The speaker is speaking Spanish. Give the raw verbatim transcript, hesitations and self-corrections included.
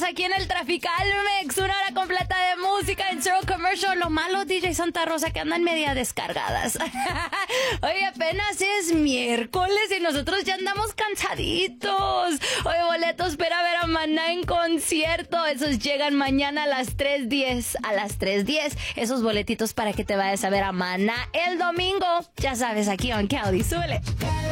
aquí en el Trafical Mex, una hora completa de música en Zero Commercial. Los malos D J Santa Rosa que andan media descargadas. Oye, apenas es miércoles y nosotros ya andamos cansaditos. Oye, boletos para ver a Maná en concierto. Esos llegan mañana a las tres diez. A las tres diez. Esos boletitos para que te vayas a ver a Maná el domingo. Ya sabes, aquí en Cali. Súbele.